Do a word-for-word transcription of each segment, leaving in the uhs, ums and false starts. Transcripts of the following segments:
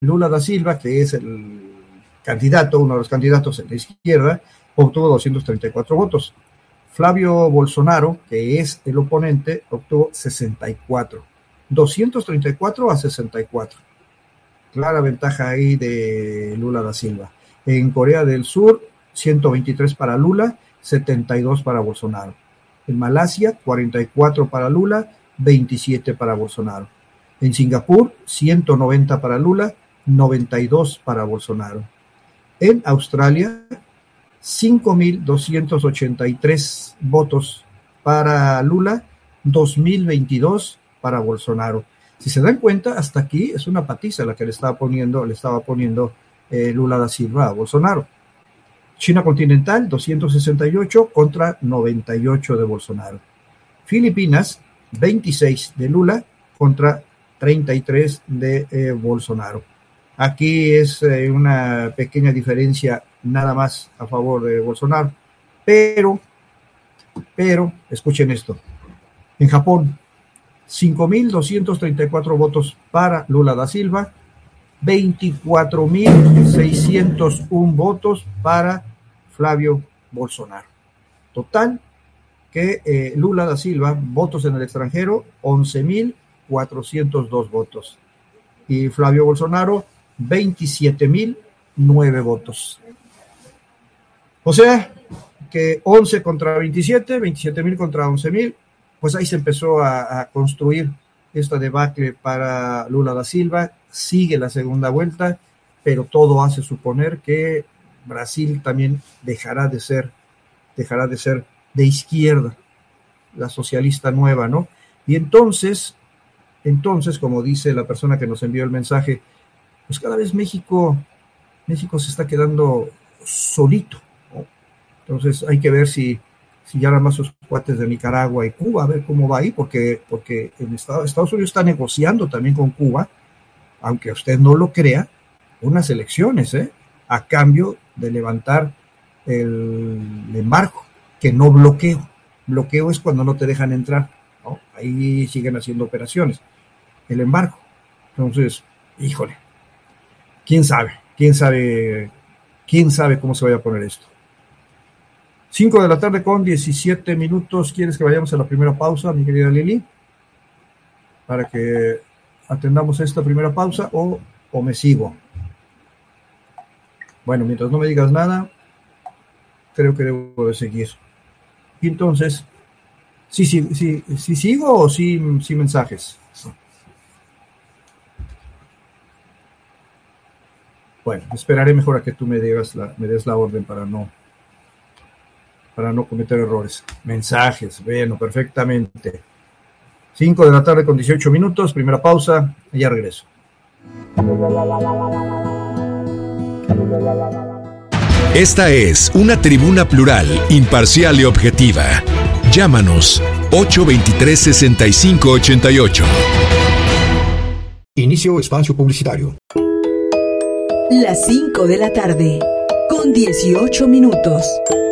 Lula da Silva, que es el candidato, uno de los candidatos en la izquierda, obtuvo doscientos treinta y cuatro votos. Flavio Bolsonaro, que es el oponente, obtuvo sesenta y cuatro. doscientos treinta y cuatro a sesenta y cuatro. Clara ventaja ahí de Lula da Silva. En Corea del Sur, ciento veintitrés para Lula, setenta y dos para Bolsonaro. En Malasia, cuarenta y cuatro para Lula, veintisiete para Bolsonaro. En Singapur, ciento noventa para Lula, noventa y dos para Bolsonaro. En Australia, cinco mil doscientos ochenta y tres votos para Lula, dos mil veintidós para Bolsonaro. Si se dan cuenta, hasta aquí es una patiza la que le estaba poniendo, le estaba poniendo eh, Lula da Silva a Bolsonaro. China continental, doscientos sesenta y ocho contra noventa y ocho de Bolsonaro. Filipinas, veintiséis de Lula contra treinta y tres de eh, Bolsonaro. Aquí es eh, una pequeña diferencia nada más a favor de Bolsonaro, pero, pero, escuchen esto, en Japón, cinco mil doscientos treinta y cuatro votos para Lula da Silva, veinticuatro mil seiscientos uno votos para Flavio Bolsonaro. Total, que eh, Lula da Silva, votos en el extranjero, once mil cuatrocientos dos votos. Y Flavio Bolsonaro, veintisiete mil nueve votos. O sea, que once contra veintisiete, veintisiete mil contra once mil, pues ahí se empezó a, a construir esta debacle para Lula da Silva. Sigue la segunda vuelta, pero todo hace suponer que Brasil también dejará de ser, dejará de ser de izquierda, la socialista nueva, ¿no? Y entonces, entonces, como dice la persona que nos envió el mensaje, pues cada vez México, México se está quedando solito, ¿no? Entonces hay que ver si, si ya nada más sus cuates de Nicaragua y Cuba, a ver cómo va ahí, porque, porque en Estados, Estados Unidos está negociando también con Cuba, aunque usted no lo crea, unas elecciones, ¿eh? A cambio de levantar el embargo, que no bloqueo. Bloqueo es cuando no te dejan entrar, ¿no? Ahí siguen haciendo operaciones. El embargo. Entonces, híjole, quién sabe, quién sabe, quién sabe cómo se vaya a poner esto. cinco de la tarde con diecisiete minutos. ¿Quieres que vayamos a la primera pausa, mi querida Lili? Para que atendamos esta primera pausa o, o me sigo. Bueno, mientras no me digas nada, creo que debo de seguir. Y entonces, sí, sí, sí, sí sigo o sí, sí mensajes. Bueno, esperaré mejor a que tú me digas la, me des la orden para no, para no cometer errores. Mensajes, bueno, perfectamente. cinco de la tarde con dieciocho minutos, primera pausa, y ya regreso. Esta es una tribuna plural, imparcial y objetiva. Llámanos ocho veintitrés, sesenta y cinco ochenta y ocho. Inicio espacio publicitario. Las cinco de la tarde, con dieciocho minutos.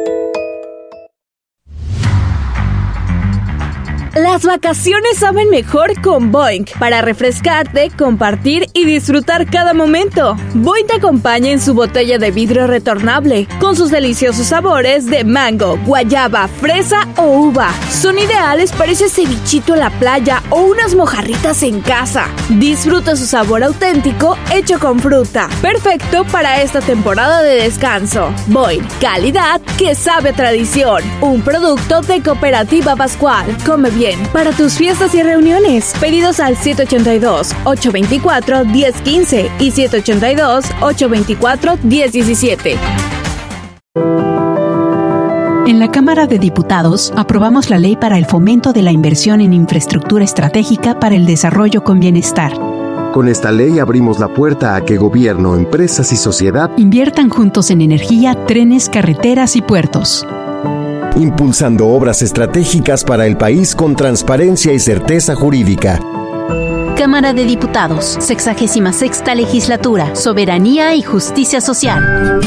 Las vacaciones saben mejor con Boing. Para refrescarte, compartir y disfrutar cada momento. Boing te acompaña en su botella de vidrio retornable, con sus deliciosos sabores de mango, guayaba, fresa o uva. Son ideales para ese cevichito en la playa o unas mojarritas en casa. Disfruta su sabor auténtico hecho con fruta. Perfecto para esta temporada de descanso. Boing, calidad que sabe a tradición. Un producto de Cooperativa Pascual. Come bien para tus fiestas y reuniones. Pedidos al siete ocho dos, ocho dos cuatro, uno cero uno cinco y siete ocho dos, ocho dos cuatro, uno cero uno siete. En la Cámara de Diputados aprobamos la Ley para el Fomento de la Inversión en Infraestructura Estratégica para el Desarrollo con Bienestar. Con esta ley abrimos la puerta a que gobierno, empresas y sociedad inviertan juntos en energía, trenes, carreteras y puertos, impulsando obras estratégicas para el país con transparencia y certeza jurídica. Cámara de Diputados, sexagésima sexta Legislatura, Soberanía y Justicia Social.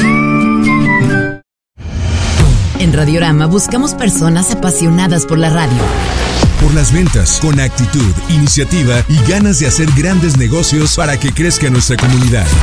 En Radiorama buscamos personas apasionadas por la radio. por las ventas, con actitud, iniciativa y ganas de hacer grandes negocios para que crezca nuestra comunidad.